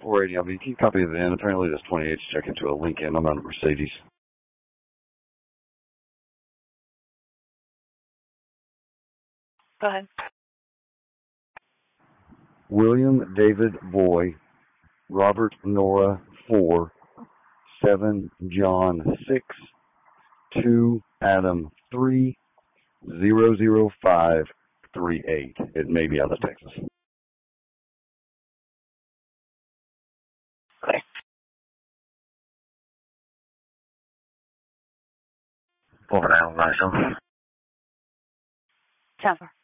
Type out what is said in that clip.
480. I'll be keep copy of the end. Apparently this 28's checking to a Lincoln. I'm on a Mercedes. Go ahead. William David Boy, Robert Nora 4, 7 John 6, 2 Adam 3, 00538. It may be out of Texas. Okay. Florida, Marshall. Tampa.